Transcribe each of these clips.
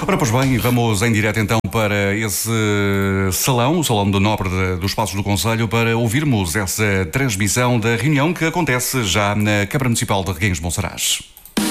Ora, pois bem, vamos em direto então para esse salão, o Salão do Nobre dos Passos do Concelho, para ouvirmos essa transmissão da reunião que acontece já na Câmara Municipal de Reguengos de Monsaraz.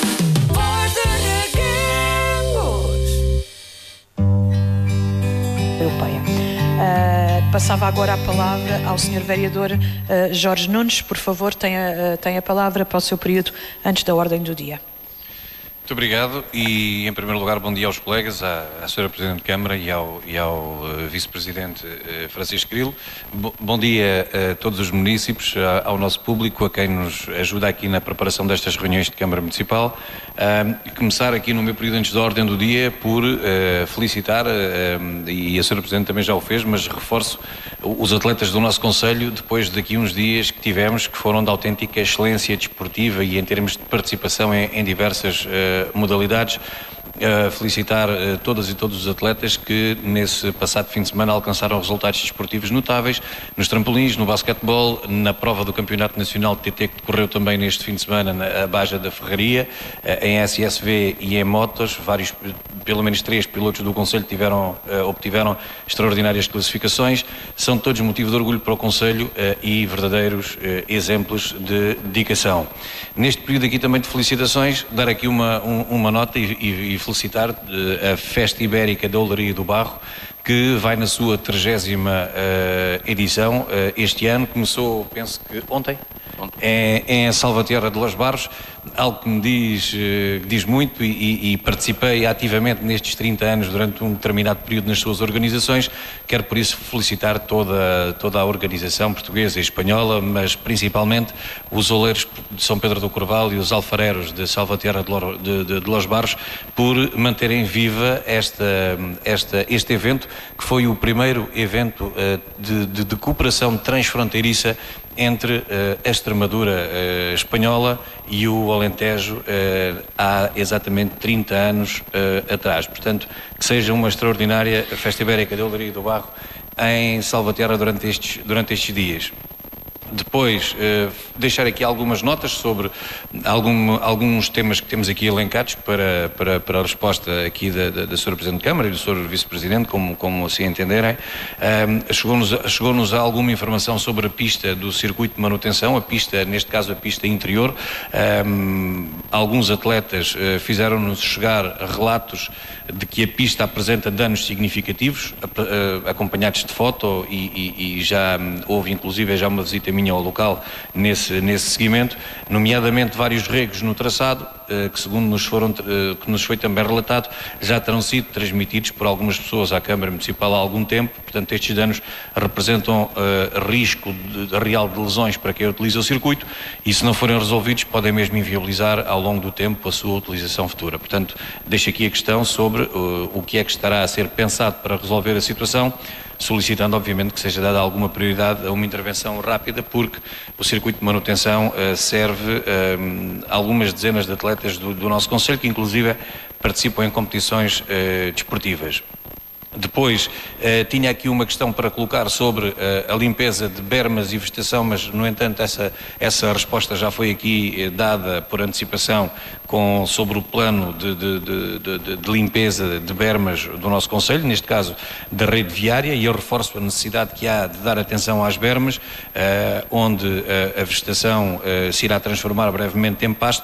Europeia. Passava agora a palavra ao Sr. Vereador Jorge Nunes. Por favor, tem a palavra para o seu período antes da ordem do dia. Muito obrigado e, em primeiro lugar, bom dia aos colegas, à Sra. Presidente de Câmara e ao Vice-Presidente Francisco Grilo. Bom dia a todos os munícipes, ao nosso público, a quem nos ajuda aqui na preparação destas reuniões de Câmara Municipal. Começar aqui no meu período antes da ordem do dia por felicitar, e a Sra. Presidente também já o fez, mas reforço os atletas do nosso Concelho, depois daqui uns dias que tivemos, que foram de autêntica excelência desportiva e em termos de participação em diversas modalidades. Felicitar todas e todos os atletas que nesse passado fim de semana alcançaram resultados desportivos notáveis nos trampolins, no basquetebol, na prova do Campeonato Nacional de TT que decorreu também neste fim de semana na Baja da Ferraria, em SSV e em motos. Pelo menos 3 pilotos do Concelho obtiveram extraordinárias classificações. São todos motivo de orgulho para o Concelho e verdadeiros exemplos de dedicação. Neste período aqui também de felicitações, dar aqui uma nota e felicitar a Festa Ibérica da Olaria do Barro, que vai na sua 30ª edição. Este ano começou, penso que ontem, em Salvatierra de Los Barros, algo que me diz muito, e participei ativamente nestes 30 anos durante um determinado período nas suas organizações. Quero por isso felicitar toda a organização portuguesa e espanhola, mas principalmente os oleiros de São Pedro do Corval e os alfareros de Salvatierra de Los Barros por manterem viva este evento, que foi o primeiro evento de cooperação transfronteiriça entre a Extremadura espanhola e o Alentejo há exatamente 30 anos atrás. Portanto, que seja uma extraordinária Festa Ibérica da Olaria do Barro em Salvatierra durante estes dias. Depois, deixar aqui algumas notas sobre alguns temas que temos aqui elencados para a resposta aqui da Sra. Presidente de Câmara e do Sr. Vice-Presidente, como assim entenderem. Chegou-nos alguma informação sobre a pista do circuito de manutenção, neste caso a pista interior. Alguns atletas fizeram-nos chegar relatos de que a pista apresenta danos significativos, acompanhados de foto, e já houve inclusive já uma visita minha ao local nesse seguimento, nomeadamente vários regos no traçado, que segundo nos foi também relatado, já terão sido transmitidos por algumas pessoas à Câmara Municipal há algum tempo. Portanto, estes danos representam risco real de lesões para quem utiliza o circuito, e se não forem resolvidos podem mesmo inviabilizar ao longo do tempo a sua utilização futura. Portanto, deixo aqui a questão sobre o que é que estará a ser pensado para resolver a situação, solicitando obviamente que seja dada alguma prioridade a uma intervenção rápida, porque o circuito de manutenção serve algumas dezenas de atletas do nosso Concelho, que inclusive participam em competições desportivas. Depois, tinha aqui uma questão para colocar sobre a limpeza de bermas e vegetação, mas, no entanto, essa resposta já foi aqui dada por antecipação sobre o plano de limpeza de bermas do nosso Concelho, neste caso da rede viária, e eu reforço a necessidade que há de dar atenção às bermas, onde a vegetação se irá transformar brevemente em pasto.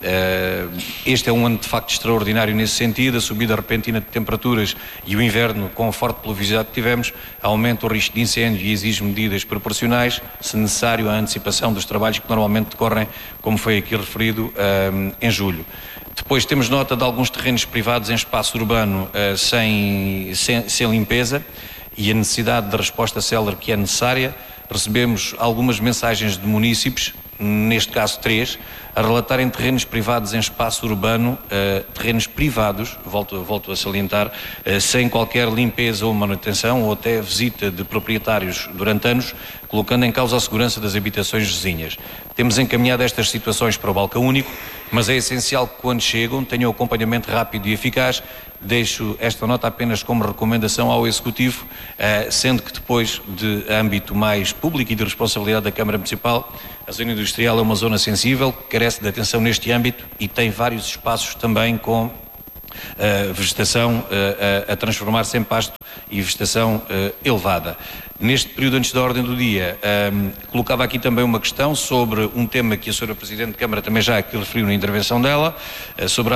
Este é um ano de facto extraordinário nesse sentido. A subida repentina de temperaturas e o inverno com a forte pluviosidade que tivemos aumenta o risco de incêndio e exige medidas proporcionais, se necessário, à antecipação dos trabalhos que normalmente decorrem, como foi aqui referido, em julho. Depois temos nota de alguns terrenos privados em espaço urbano sem limpeza, e a necessidade de resposta célere que é necessária. Recebemos algumas mensagens de munícipes, neste caso 3, a relatarem terrenos privados em espaço urbano, terrenos privados, volto a salientar, sem qualquer limpeza ou manutenção, ou até visita de proprietários durante anos, colocando em causa a segurança das habitações vizinhas. Temos encaminhado estas situações para o balcão único, mas é essencial que, quando chegam, tenham acompanhamento rápido e eficaz. Deixo esta nota apenas como recomendação ao Executivo, sendo que depois, de âmbito mais público e de responsabilidade da Câmara Municipal, a zona industrial é uma zona sensível, que carece de atenção neste âmbito e tem vários espaços também com vegetação a transformar-se em pasto e vegetação elevada. Neste período antes da ordem do dia, colocava aqui também uma questão sobre um tema que a Sra. Presidente de Câmara também já aqui referiu na intervenção dela, sobre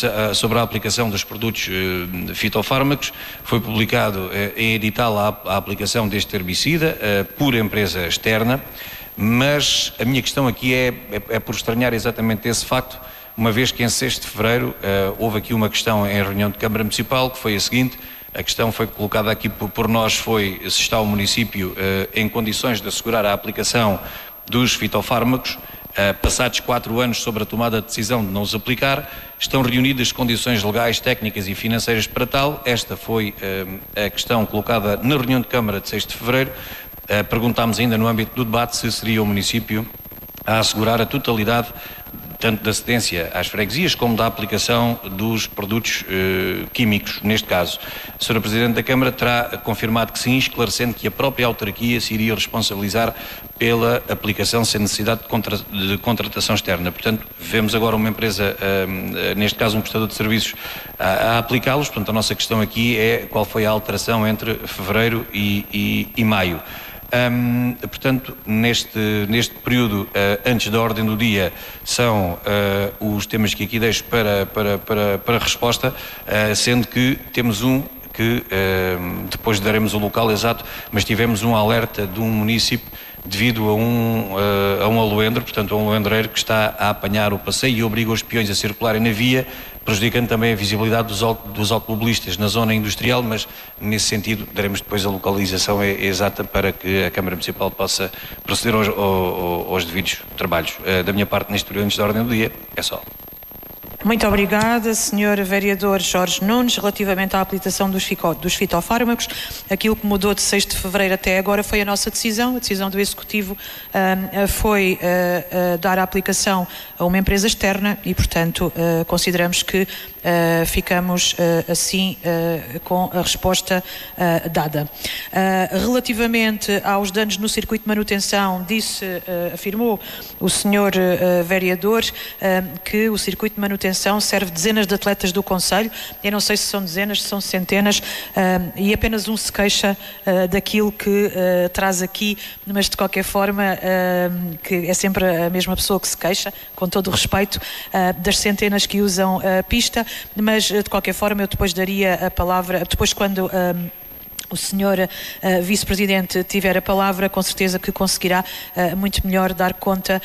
a aplicação dos produtos fitofármacos. Foi publicado em edital a aplicação deste herbicida por empresa externa, mas a minha questão aqui é por estranhar exatamente esse facto, uma vez que em 6 de fevereiro houve aqui uma questão em reunião de Câmara Municipal, que foi a seguinte. A questão foi colocada aqui por nós, foi se está o município em condições de assegurar a aplicação dos fitofármacos. Passados 4 anos sobre a tomada de decisão de não os aplicar, estão reunidas condições legais, técnicas e financeiras para tal. Esta foi a questão colocada na reunião de Câmara de 6 de fevereiro. Perguntámos ainda no âmbito do debate se seria o município a assegurar a totalidade tanto da cedência às freguesias como da aplicação dos produtos químicos, neste caso. A Sra. Presidente da Câmara terá confirmado que sim, esclarecendo que a própria autarquia se iria responsabilizar pela aplicação sem necessidade de contratação externa. Portanto, vemos agora uma empresa, neste caso um prestador de serviços, a aplicá-los. Portanto, a nossa questão aqui é qual foi a alteração entre fevereiro e maio. Portanto, neste período antes da ordem do dia são os temas que aqui deixo para resposta, sendo que temos um que depois daremos o local exato, mas tivemos um alerta de um município devido a um aloendro, portanto a um aloendreiro que está a apanhar o passeio e obriga os peões a circularem na via, prejudicando também a visibilidade dos automobilistas na zona industrial, mas nesse sentido daremos depois a localização exata para que a Câmara Municipal possa proceder aos devidos trabalhos. Da minha parte, neste período antes da ordem do dia, é só. Muito obrigada, Sr. Vereador Jorge Nunes. Relativamente à aplicação dos fitofármacos, aquilo que mudou de 6 de fevereiro até agora foi a nossa decisão. A decisão do Executivo foi dar a aplicação a uma empresa externa e, portanto, consideramos que ficamos assim com a resposta dada. Relativamente aos danos no circuito de manutenção, afirmou o Sr. Vereador que o circuito de manutenção serve dezenas de atletas do Conselho. Eu não sei se são dezenas, se são centenas, e apenas um se queixa daquilo que traz aqui, mas de qualquer forma que é sempre a mesma pessoa que se queixa, com todo o respeito, das centenas que usam a pista, mas de qualquer forma eu depois daria a palavra, depois quando o Sr. Vice-Presidente tiver a palavra, com certeza que conseguirá muito melhor dar conta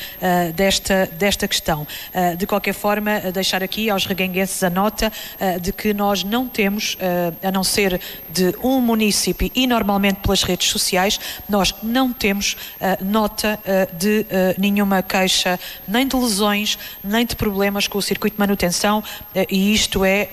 desta questão. De qualquer forma, deixar aqui aos reguenguenses a nota de que nós não temos, a não ser de um município e normalmente pelas redes sociais, nós não temos nota de nenhuma queixa, nem de lesões, nem de problemas com o circuito de manutenção, e isto é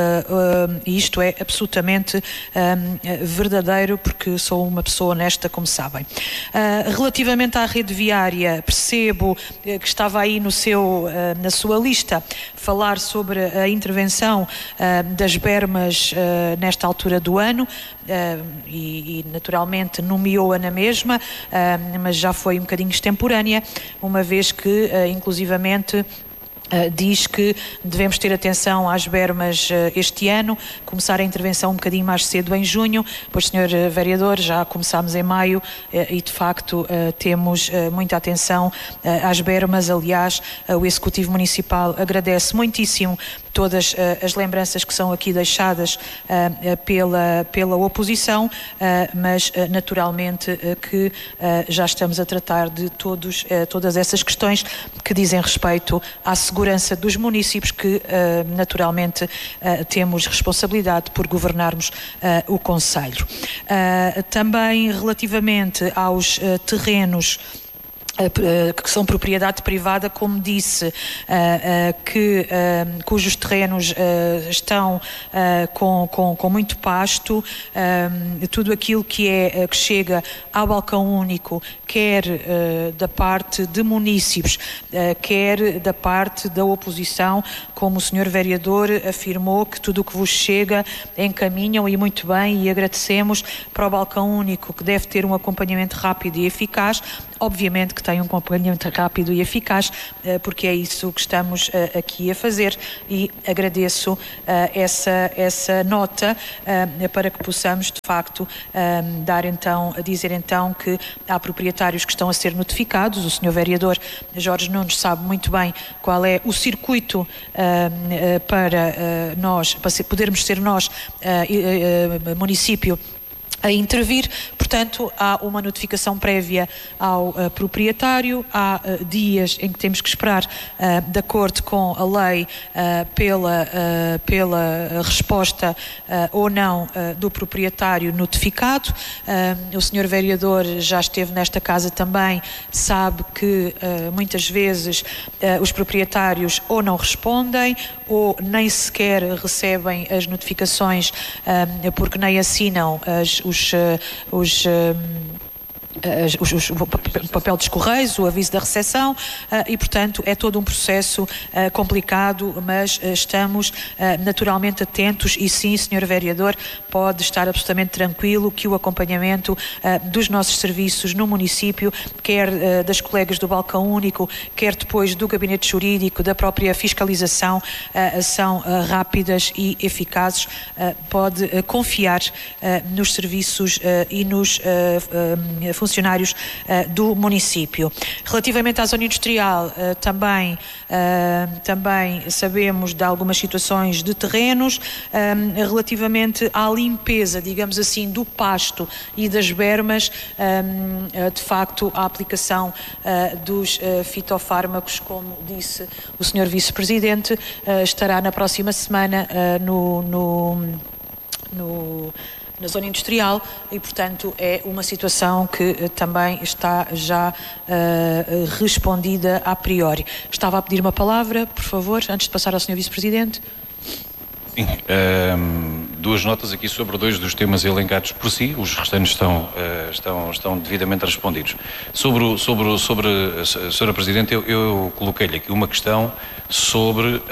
absolutamente verdadeiro, porque sou uma pessoa honesta, como sabem. Relativamente à rede viária, percebo que estava aí na sua lista falar sobre a intervenção das bermas nesta altura do ano, e naturalmente nomeou-a na mesma, mas já foi um bocadinho extemporânea, uma vez que inclusivamente diz que devemos ter atenção às bermas este ano, começar a intervenção um bocadinho mais cedo em junho, pois, Sr. Vereador, já começámos em maio e de facto temos muita atenção às bermas. Aliás, o Executivo Municipal agradece muitíssimo todas as lembranças que são aqui deixadas pela oposição, mas naturalmente que já estamos a tratar de todas essas questões que dizem respeito à segurança dos municípios, que naturalmente temos responsabilidade por governarmos o concelho. Também relativamente aos terrenos que são propriedade privada, como disse, cujos terrenos estão com muito pasto, tudo aquilo que chega ao balcão único, quer da parte de munícipes, quer da parte da oposição, como o Sr. Vereador afirmou, que tudo o que vos chega encaminham, e muito bem, e agradecemos, para o balcão único, que deve ter um acompanhamento rápido e eficaz. Obviamente que tenha um acompanhamento rápido e eficaz, porque é isso que estamos aqui a fazer, e agradeço essa nota para que possamos de facto dizer então que há proprietários que estão a ser notificados. O Sr. Vereador Jorge Nunes sabe muito bem qual é o circuito para podermos ser nós, município, a intervir. Portanto, há uma notificação prévia ao proprietário, há dias em que temos que esperar, de acordo com a lei, pela resposta ou não do proprietário notificado. O Sr. Vereador já esteve nesta casa também, sabe que muitas vezes os proprietários ou não respondem ou nem sequer recebem as notificações, porque nem assinam o papel dos correios, o aviso da recepção, e portanto é todo um processo complicado, mas estamos naturalmente atentos, e sim, Sr. Vereador, pode estar absolutamente tranquilo que o acompanhamento dos nossos serviços no município, quer das colegas do Balcão Único, quer depois do gabinete jurídico, da própria fiscalização, são rápidas e eficazes. Pode confiar nos serviços e nos funcionários do município. Relativamente à zona industrial, também sabemos de algumas situações de terrenos. Relativamente à limpeza, digamos assim, do pasto e das bermas, de facto a aplicação dos fitofármacos, como disse o Sr. Vice-Presidente, estará na próxima semana na zona industrial, e portanto é uma situação que também está já respondida a priori. Estava a pedir uma palavra, por favor, antes de passar ao Sr. Vice-Presidente. Sim, duas notas aqui sobre dois dos temas elencados por si, os restantes estão devidamente respondidos. Sobre a Sra. Presidente, eu coloquei-lhe aqui uma questão sobre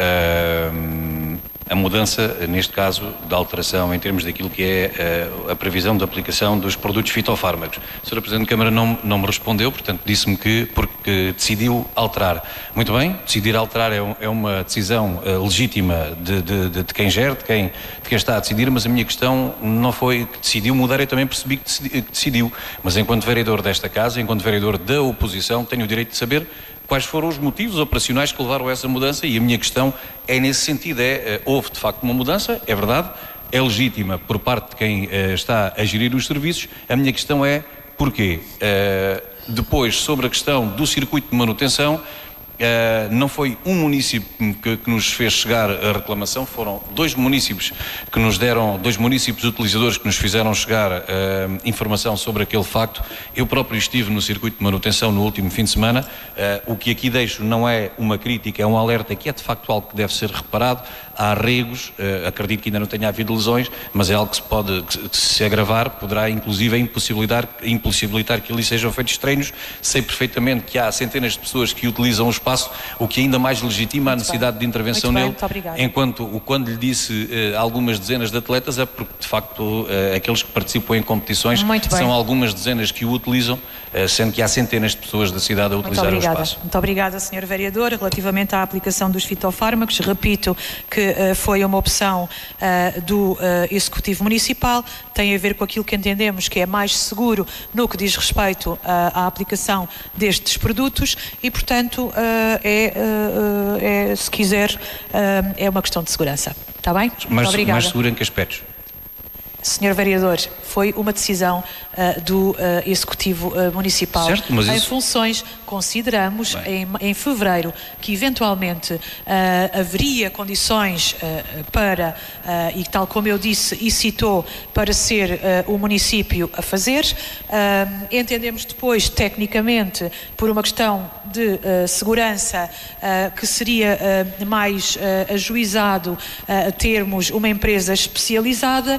a mudança, neste caso, da alteração em termos daquilo que é a previsão de aplicação dos produtos fitofármacos. A Sra. Presidente da Câmara não me respondeu, portanto disse-me que porque decidiu alterar. Muito bem, decidir alterar é uma decisão legítima de quem gere, de quem está a decidir, mas a minha questão não foi que decidiu mudar, eu também percebi que decidiu. Mas enquanto vereador desta casa, enquanto vereador da oposição, tenho o direito de saber quais foram os motivos operacionais que levaram a essa mudança, e a minha questão é nesse sentido, houve de facto uma mudança, é verdade, é legítima por parte de quem está a gerir os serviços. A minha questão é porquê? Depois, sobre a questão do circuito de manutenção, não foi um município que nos fez chegar a reclamação, foram dois municípios utilizadores que nos fizeram chegar informação sobre aquele facto. Eu próprio estive no circuito de manutenção no último fim de semana. O que aqui deixo não é uma crítica, é um alerta que é de facto algo que deve ser reparado. Há arregos, acredito que ainda não tenha havido lesões, mas é algo que se agravar, poderá inclusive impossibilitar que ali sejam feitos treinos. Sei perfeitamente que há centenas de pessoas que utilizam o espaço, o que ainda mais legitima a necessidade de intervenção nele. Enquanto quando lhe disse algumas dezenas de atletas, é porque de facto aqueles que participam em competições são algumas dezenas que o utilizam, sendo que há centenas de pessoas da cidade a utilizar o espaço. Muito obrigada, Sr. Vereador. Relativamente à aplicação dos fitofármacos, repito que foi uma opção do Executivo Municipal, tem a ver com aquilo que entendemos que é mais seguro no que diz respeito à aplicação destes produtos, e portanto se quiser, é uma questão de segurança. Está bem? Mais seguro em que aspectos? Sr. Vereador, foi uma decisão do Executivo Municipal. Certo, mas em funções, consideramos em fevereiro que eventualmente haveria condições para, e tal como eu disse e citou, para ser o município a fazer. Entendemos depois, tecnicamente, por uma questão de segurança, que seria mais ajuizado termos uma empresa especializada.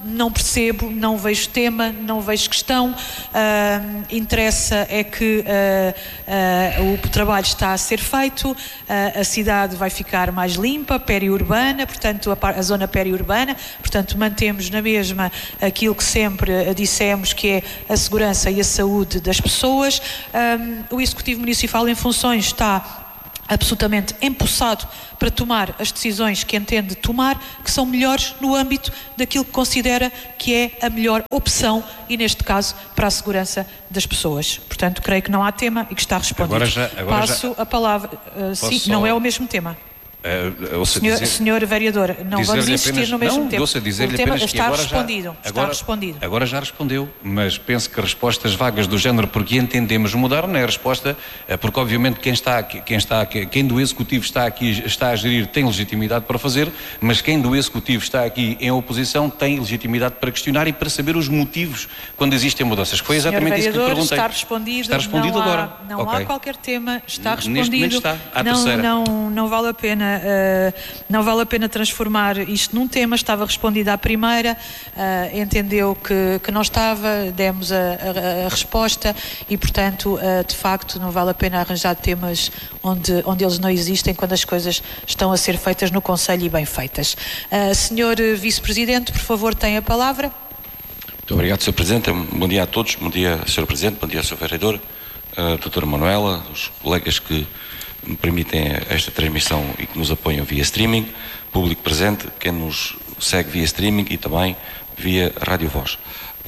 não percebo, não vejo tema, não vejo questão. Interessa é que o trabalho está a ser feito, a cidade vai ficar mais limpa, periurbana, portanto a zona periurbana, portanto mantemos na mesma aquilo que sempre dissemos, que é a segurança e a saúde das pessoas. O Executivo Municipal em funções está absolutamente empossado para tomar as decisões que entende tomar, que são melhores no âmbito daquilo que considera que é a melhor opção e, neste caso, para a segurança das pessoas. Portanto, creio que não há tema e que está respondido. Passo a palavra. Sim, não é o mesmo tema. Senhor vereador, não vamos insistir no mesmo tema. O tema está respondido. Agora já respondeu, mas penso que respostas vagas do género porque entendemos mudar não é a resposta, porque obviamente quem do Executivo está aqui, está a gerir, tem legitimidade para fazer, mas quem do Executivo está aqui em oposição tem legitimidade para questionar e para saber os motivos quando existem mudanças. Foi exatamente isso que lhe perguntei. Está respondido. Está respondido agora. Não há qualquer tema, está respondido. Neste momento está, à terceira. Não vale a pena. Não vale a pena transformar isto num tema. Estava respondida à primeira, entendeu que não estava, demos a resposta e, portanto, de facto não vale a pena arranjar temas onde eles não existem, quando as coisas estão a ser feitas no Conselho e bem feitas. Senhor Vice-Presidente, por favor, tem a palavra. Muito obrigado, Sr. Presidente. Bom dia a todos. Bom dia, Sr. Presidente. Bom dia, Sr. Vereador, Doutora Manuela, os colegas que me permitem esta transmissão e que nos apoiam via streaming, público presente, quem nos segue via streaming e também via Rádio Voz.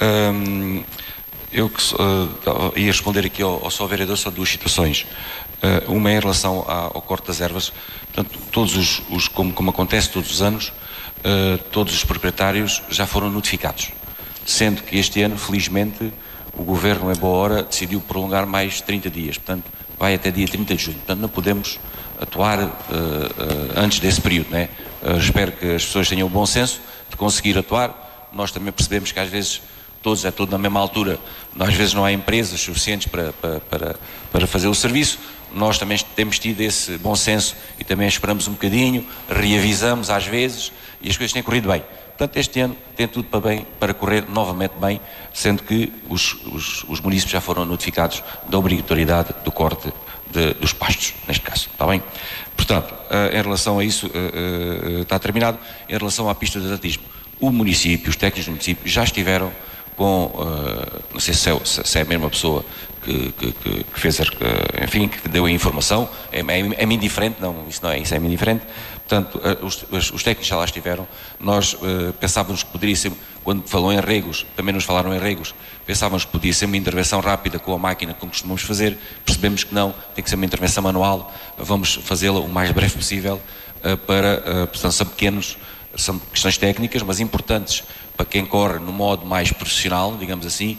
Eu ia responder aqui ao Sr. Vereador só duas situações. Uma em relação ao corte das ervas. Portanto, todos como acontece todos os anos, todos os proprietários já foram notificados, sendo que este ano, felizmente, o Governo, em boa hora, decidiu prolongar mais 30 dias, portanto, vai até dia 30 de junho, portanto não podemos atuar antes desse período, né? Espero que as pessoas tenham o bom senso de conseguir atuar. Nós também percebemos que às vezes é tudo na mesma altura, às vezes não há empresas suficientes para fazer o serviço. Nós também temos tido esse bom senso e também esperamos um bocadinho, reavisamos às vezes e as coisas têm corrido bem. Portanto, este ano tem tudo para correr novamente bem, sendo que os municípios já foram notificados da obrigatoriedade do corte dos pastos, neste caso, está bem? Portanto, em relação a isso, está terminado. Em relação à pista de atletismo, o município, os técnicos do município já estiveram com, não sei se é a mesma pessoa que fez, enfim, que deu a informação, é-me indiferente, não, isso é-me indiferente. Portanto, os técnicos já lá estiveram. Nós pensávamos que poderia ser, quando falou em regos, também nos falaram em regos, pensávamos que podia ser uma intervenção rápida com a máquina, como costumamos fazer. Percebemos que não, tem que ser uma intervenção manual. Vamos fazê-la o mais breve possível portanto, são questões técnicas, mas importantes para quem corre no modo mais profissional, digamos assim.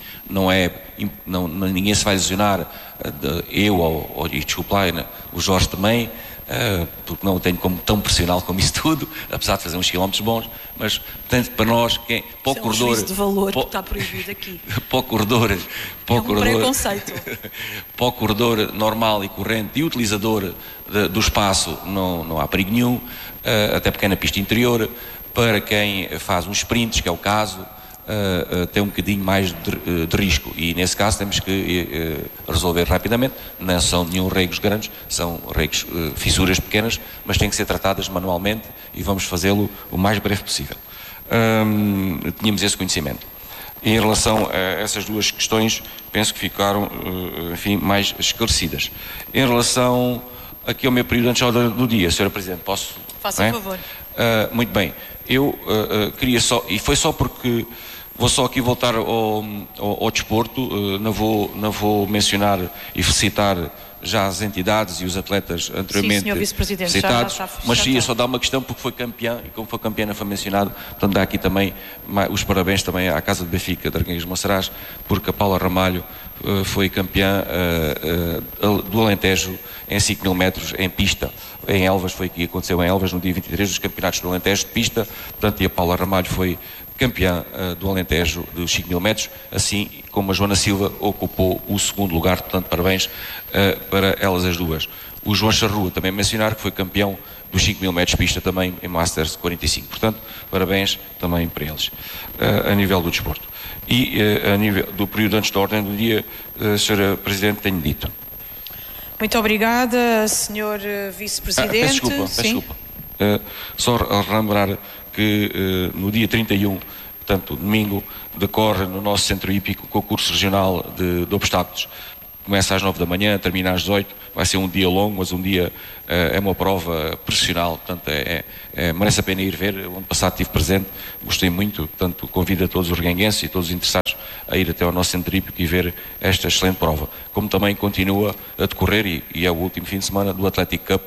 Ninguém se vai lesionar, e desculpa lá, o Jorge também, porque não o tenho como tão profissional como isso tudo, apesar de fazer uns quilómetros bons, mas tanto para nós, para o corredor, de valor que está proibido aqui. Para o corredor, preconceito. Para o corredor normal e corrente e utilizador do espaço não há perigo nenhum, até porque é na pista interior. Para quem faz uns sprints, que é o caso, tem um bocadinho mais de risco, e nesse caso temos que resolver rapidamente. Não são nenhum regos grandes, são regos, fissuras pequenas, mas têm que ser tratadas manualmente e vamos fazê-lo o mais breve possível. Tínhamos esse conhecimento. Em relação a essas duas questões, penso que ficaram, enfim, mais esclarecidas. Em relação aqui ao meu período antes do dia, Sra. Presidente, posso? Faça o favor. Muito bem. Eu queria só, e foi só porque vou só aqui voltar ao desporto, não vou mencionar e felicitar já as entidades e os atletas anteriormente citados, mas ia só dar uma questão porque foi campeã, e como foi campeã não foi mencionado, portanto dá aqui também os parabéns também à Casa de Benfica de Arquenhos de Monsaraz, porque a Paula Ramalho foi campeã do Alentejo em 5.000 metros em pista, em Elvas, foi aqui, aconteceu em Elvas no dia 23 dos campeonatos do Alentejo de pista, portanto, e a Paula Ramalho foi campeã do Alentejo dos 5.000 metros, assim como a Joana Silva ocupou o segundo lugar, portanto parabéns para elas as duas. O João Charrua também mencionar que foi campeão dos 5.000 metros de pista também em Masters 45. Portanto, parabéns também para eles, a nível do desporto. E a nível do período antes da ordem do dia, Sra. Presidente, tenho dito. Muito obrigada, Sr. Vice-Presidente. Peço desculpa. Só relembrar que no dia 31, portanto, domingo, decorre no nosso Centro Hípico o concurso regional de obstáculos. Começa às 9 da manhã, termina às 18, vai ser um dia longo, mas um dia é uma prova profissional, portanto merece a pena ir ver. O ano passado estive presente, gostei muito, portanto convido a todos os reguenguenses e todos os interessados a ir até ao nosso Centro Hípico e ver esta excelente prova. Como também continua a decorrer, e é o último fim de semana, do Athletic Cup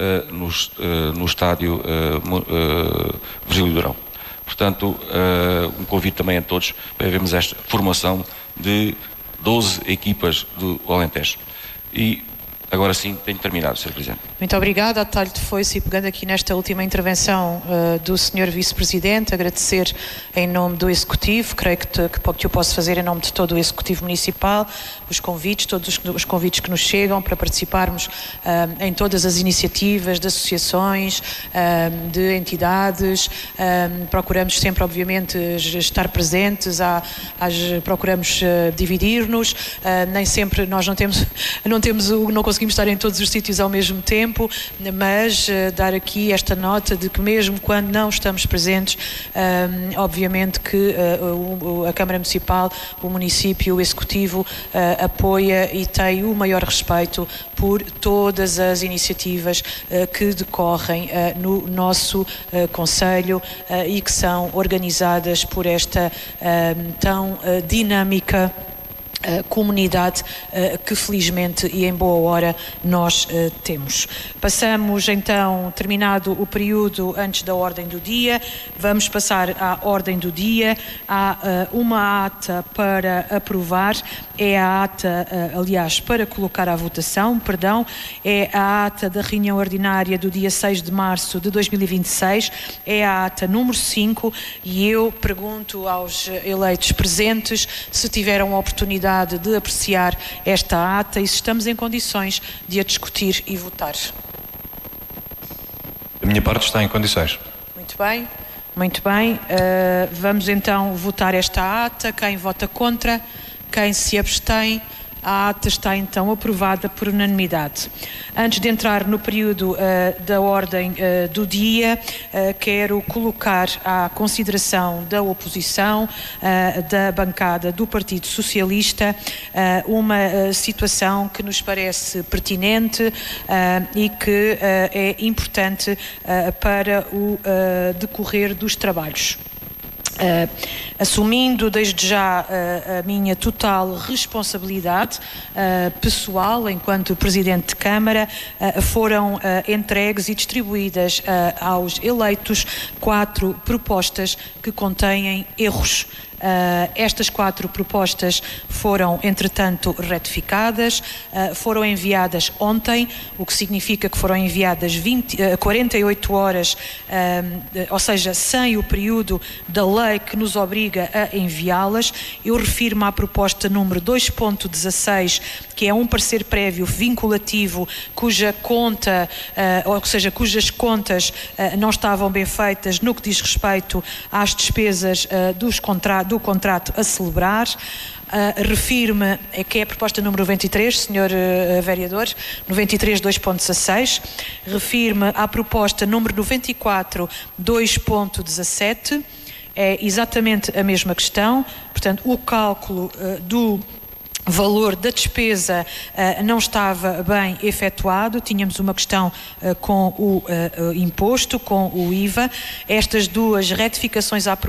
no estádio Virgílio Durão. Portanto, um convite também a todos para vermos esta formação de 12 equipas do Alentejo. E agora sim, tenho terminado, Sr. Presidente. Muito obrigada. A talho de foice, e pegando aqui nesta última intervenção do Sr. Vice-Presidente, agradecer em nome do Executivo, creio que o posso fazer em nome de todo o Executivo Municipal, os convites, todos os convites que nos chegam para participarmos em todas as iniciativas de associações, de entidades. Procuramos sempre, obviamente, estar presentes, procuramos dividir-nos, nem sempre nós não conseguimos estar em todos os sítios ao mesmo tempo, mas dar aqui esta nota de que mesmo quando não estamos presentes, obviamente que a Câmara Municipal, o município, o Executivo apoia e tem o maior respeito por todas as iniciativas que decorrem no nosso concelho e que são organizadas por esta tão dinâmica comunidade que felizmente e em boa hora nós temos. Passamos então, terminado o período antes da ordem do dia, vamos passar à ordem do dia. Há uma ata para aprovar, é a ata, aliás, para colocar à votação, perdão, é a ata da reunião ordinária do dia 6 de março de 2026, é a ata número 5, e eu pergunto aos eleitos presentes se tiveram a oportunidade de apreciar esta ata e se estamos em condições de a discutir e votar. Da minha parte está em condições. Muito bem, muito bem. Vamos então votar esta ata. Quem vota contra? Quem se abstém? A ata está então aprovada por unanimidade. Antes de entrar no período da ordem do dia, quero colocar à consideração da oposição, da bancada do Partido Socialista, uma situação que nos parece pertinente e que é importante para o decorrer dos trabalhos. Assumindo desde já a minha total responsabilidade pessoal enquanto Presidente de Câmara, foram entregues e distribuídas aos eleitos 4 propostas que contêm erros. Estas 4 propostas foram, entretanto, retificadas, foram enviadas ontem, o que significa que foram enviadas 48 horas, ou seja, sem o período da lei que nos obriga a enviá-las. Eu refiro-me à proposta número 2.16, que é um parecer prévio vinculativo, cuja conta, ou seja, cujas contas não estavam bem feitas no que diz respeito às despesas do contrato a celebrar. Refiro-me, que é a proposta número 93, Sr. Vereador, 93 2.16. Refiro-me à proposta número 94 2.17. É exatamente a mesma questão, portanto, o cálculo do valor da despesa não estava bem efetuado, tínhamos uma questão com o imposto, com o IVA. Estas 2 retificações às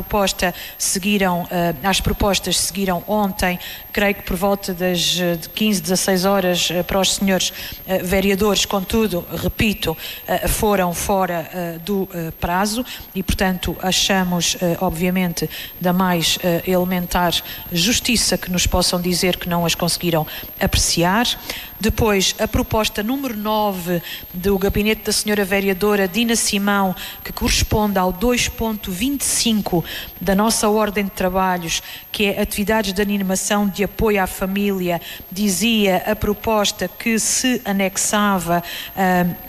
propostas seguiram ontem, creio que por volta das 15, 16 horas para os senhores vereadores, contudo, repito, foram fora do prazo e, portanto, achamos, obviamente, da mais elementar justiça que nos possam dizer que não as conseguiram apreciar. Depois, a proposta número 9 do gabinete da senhora vereadora Dina Simão, que corresponde ao 2.25 da nossa ordem de trabalhos, que é atividades de animação de apoio à família, dizia a proposta que se anexava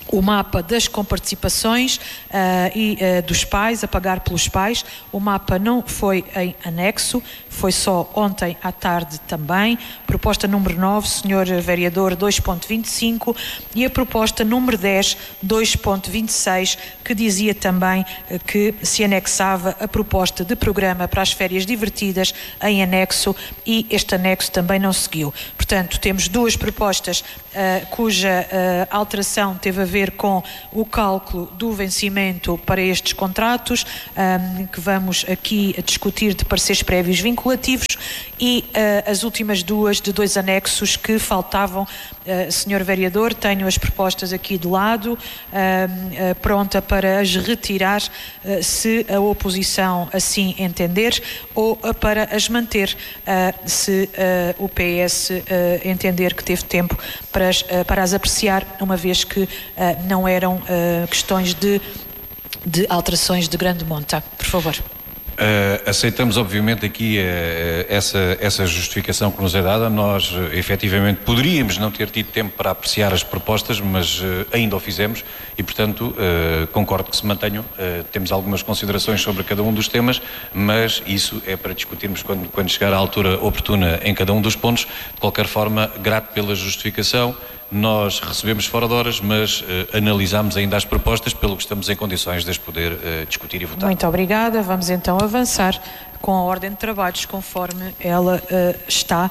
o mapa das comparticipações dos pais, a pagar pelos pais. O mapa não foi em anexo, foi só ontem à tarde também. Proposta número 9, Sr. Vereador, 2.25, e a proposta número 10, 2.26, que dizia também que se anexava a proposta de programa para as férias divertidas em anexo, e este anexo também não seguiu. Portanto, temos duas propostas cuja alteração teve a ver com o cálculo do vencimento para estes contratos, que vamos aqui discutir, de pareceres prévios vinculativos, e as últimas duas de 2 anexos que faltavam. Senhor Vereador, tenho as propostas aqui de lado, pronta para as retirar, se a oposição assim entender, ou para as manter, se o PS entender que teve tempo para as apreciar, uma vez que não eram questões de alterações de grande monta. Por favor. Aceitamos obviamente aqui essa justificação que nos é dada. Nós efetivamente poderíamos não ter tido tempo para apreciar as propostas, mas ainda o fizemos e, portanto, concordo que se mantenham. Temos algumas considerações sobre cada um dos temas, mas isso é para discutirmos quando chegar à altura oportuna em cada um dos pontos. De qualquer forma, grato pela justificação. Nós recebemos fora de horas, mas analisamos ainda as propostas, pelo que estamos em condições de as poder discutir e votar. Muito obrigada. Vamos então avançar com a ordem de trabalhos conforme ela está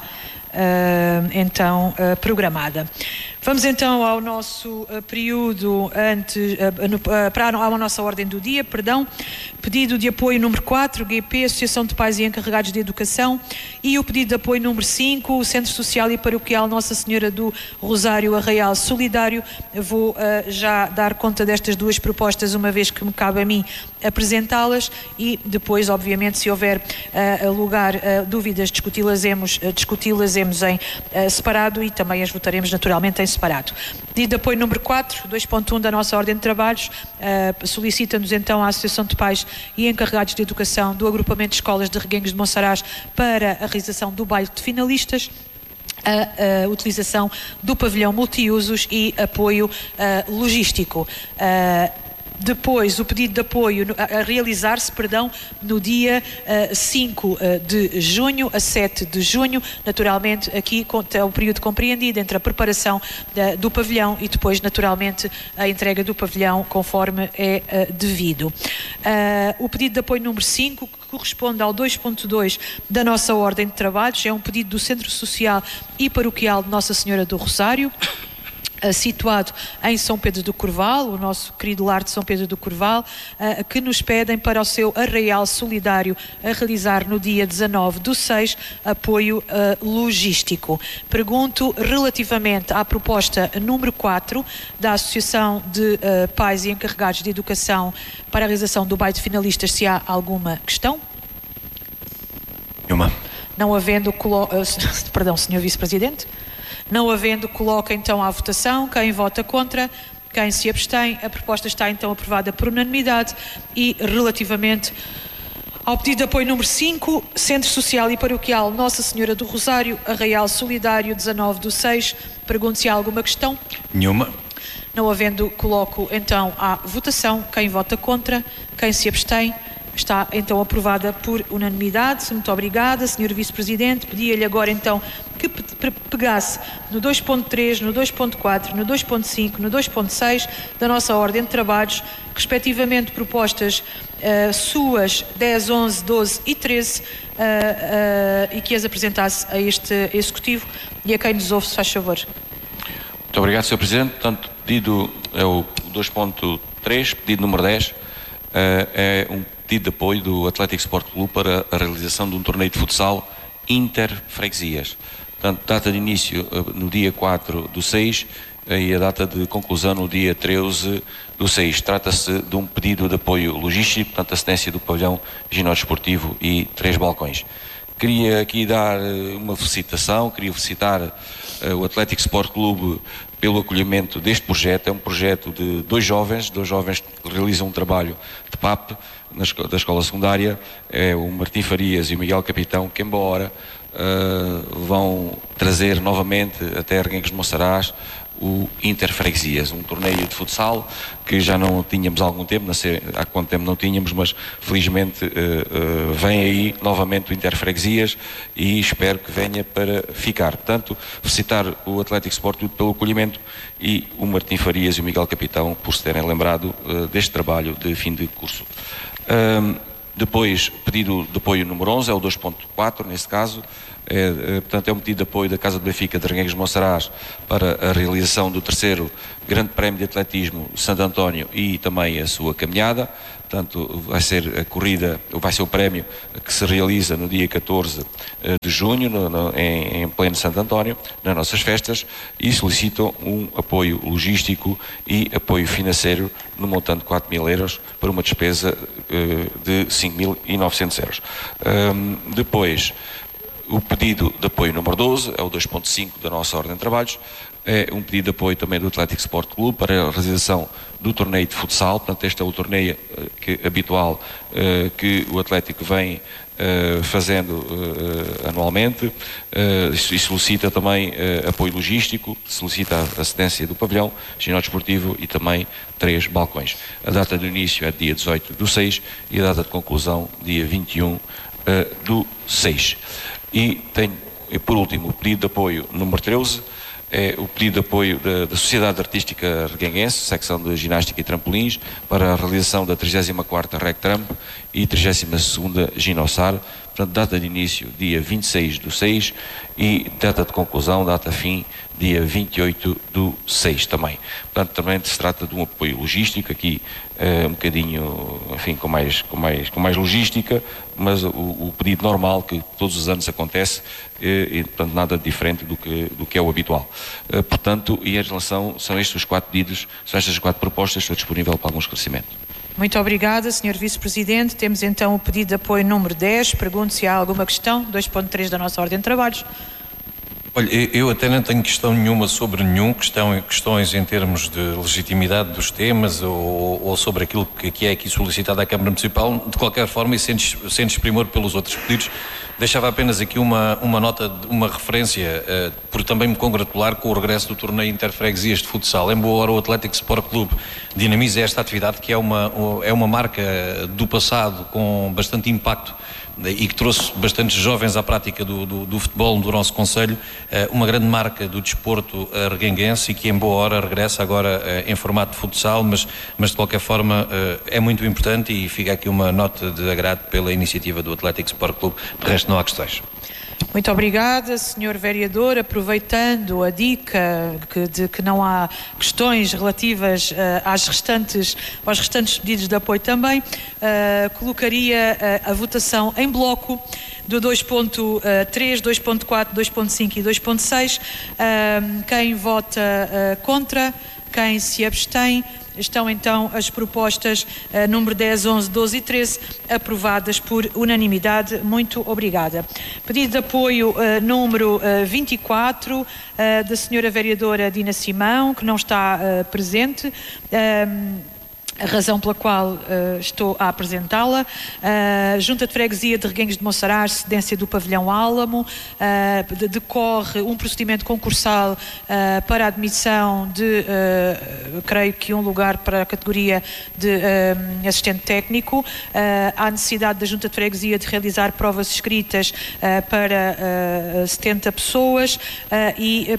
programada. Vamos então ao nosso período à nossa ordem do dia, pedido de apoio número 4, GP, Associação de Pais e Encarregados de Educação, e o pedido de apoio número 5, o Centro Social e Paroquial Nossa Senhora do Rosário Arraial Solidário. Vou já dar conta destas duas propostas, uma vez que me cabe a mim apresentá-las, e depois, obviamente, se houver lugar dúvidas, discuti-las-emos em separado, e também as votaremos naturalmente em separado. Pedido de apoio número 4, 2.1 da nossa ordem de trabalhos, solicita-nos então a Associação de Pais e Encarregados de Educação do Agrupamento de Escolas de Reguengos de Monsaraz para a realização do baile de finalistas, a utilização do pavilhão multiusos e apoio logístico. Depois, o pedido de apoio a realizar-se, no dia 5 de junho a 7 de junho, naturalmente aqui é o período compreendido entre a preparação do pavilhão e depois, naturalmente, a entrega do pavilhão conforme é devido. O pedido de apoio número 5, que corresponde ao 2.2 da nossa ordem de trabalhos, é um pedido do Centro Social e Paroquial de Nossa Senhora do Rosário, situado em São Pedro do Corval, o nosso querido lar de São Pedro do Corval, que nos pedem para o seu arraial solidário a realizar no dia 19/6 apoio logístico. Pergunto relativamente à proposta número 4 da Associação de Pais e Encarregados de Educação para a realização do baile de finalistas, se há alguma questão? Nenhuma. Não havendo, Sr. Vice-Presidente? Não havendo, coloca então à votação. Quem vota contra? Quem se abstém? A proposta está então aprovada por unanimidade. E relativamente ao pedido de apoio número 5, Centro Social e Paroquial Nossa Senhora do Rosário Arraial Solidário, 19/6, pergunto se há alguma questão. Nenhuma. Não havendo, coloco então à votação. Quem vota contra? Quem se abstém? Está então aprovada por unanimidade. Muito obrigada, Sr. Vice-Presidente. Pedia-lhe agora então que pegasse no 2.3, no 2.4, no 2.5, no 2.6 da nossa ordem de trabalhos, respectivamente propostas suas 10, 11, 12 e 13, e que as apresentasse a este Executivo e a quem nos ouve, se faz favor. Muito obrigado, Sr. Presidente. Portanto, pedido é o 2.3, pedido número 10, é um pedido de apoio do Atlético Sport Clube para a realização de um torneio de futsal inter-freguesias. Portanto, data de início no dia 4/6 e a data de conclusão no dia 13/6. Trata-se de um pedido de apoio logístico, portanto, a cedência do pavilhão ginásio esportivo e 3 balcões. Queria aqui dar uma felicitação, queria felicitar o Atlético Sport Clube pelo acolhimento deste projeto. É um projeto de dois jovens que realizam um trabalho de PAP da escola secundária, é o Martim Farias e o Miguel Capitão, que embora vão trazer novamente até Reguengos de Monsaraz o Interfreguesias, um torneio de futsal que já não tínhamos há algum tempo, não sei há quanto tempo não tínhamos, mas felizmente vem aí novamente o Interfreguesias e espero que venha para ficar. Portanto, felicitar o Atlético Sport Clube pelo acolhimento e o Martim Farias e o Miguel Capitão por se terem lembrado deste trabalho de fim de curso. Depois, pedido de apoio número 11, é o 2.4 neste caso, portanto é um pedido de apoio da Casa de Benfica de Reguengos de Monsaraz para a realização do 3º Grande Prémio de Atletismo de Santo António e também a sua caminhada. Portanto, vai ser a corrida, vai ser o prémio que se realiza no dia 14 de junho, em pleno Santo António, nas nossas festas, e solicitam um apoio logístico e apoio financeiro no montante de 4.000 euros para uma despesa de 5.900 euros. Depois, o pedido de apoio número 12, é o 2.5 da nossa ordem de trabalhos, é um pedido de apoio também do Atlético Sport Clube para a realização do torneio de futsal. Portanto, este é o torneio habitual que o Atlético vem fazendo anualmente e solicita também apoio logístico, solicita a cedência do pavilhão, ginásio desportivo e também 3 balcões. A data de início é dia 18/6 e a data de conclusão dia 21/6. E tenho, por último, o pedido de apoio número 13, é o pedido de apoio da Sociedade Artística Reguenguense, secção de ginástica e trampolins, para a realização da 34ª RecTramp e 32ª Ginossar. Portanto, data de início dia 26/6 e data de conclusão, data fim, dia 28/6 também. Portanto, também se trata de um apoio logístico aqui, um bocadinho, enfim, com mais logística, mas o pedido normal que todos os anos acontece e, portanto, nada diferente do que é o habitual. Portanto, e em relação, são estes os 4 pedidos, são estas as 4 propostas, estou disponível para algum esclarecimento. Muito obrigada, Sr. Vice-Presidente. Temos então o pedido de apoio número 10. Pergunto se há alguma questão, 2.3 da nossa ordem de trabalhos. Olha, eu até não tenho questão nenhuma sobre questões em termos de legitimidade dos temas ou sobre aquilo que é aqui solicitado à Câmara Municipal. De qualquer forma, e sem desprimor pelos outros pedidos, deixava apenas aqui uma nota, uma referência, por também me congratular com o regresso do torneio Interfreguesias de futsal. Embora o Atlético Sport Clube dinamize esta atividade, que é uma marca do passado com bastante impacto e que trouxe bastantes jovens à prática do futebol do nosso concelho, uma grande marca do desporto reguenguense e que em boa hora regressa agora em formato de futsal, mas de qualquer forma é muito importante e fica aqui uma nota de agrado pela iniciativa do Atlético Sport Clube. De resto, não há questões. Muito obrigada, Sr. Vereador. Aproveitando a dica de que não há questões relativas aos restantes pedidos de apoio também, colocaria a votação em bloco do 2.3, 2.4, 2.5 e 2.6. Quem vota contra, quem se abstém. Estão então as propostas número 10, 11, 12 e 13 aprovadas por unanimidade. Muito obrigada. Pedido de apoio número 24 da senhora vereadora Dina Simão, que não está presente. A razão pela qual estou a apresentá-la: Junta de Freguesia de Reguengos de Monsaraz, cedência do pavilhão Álamo, decorre um procedimento concursal para a admissão de, creio que um lugar para a categoria de assistente técnico. Há necessidade da Junta de Freguesia de realizar provas escritas para 70 pessoas e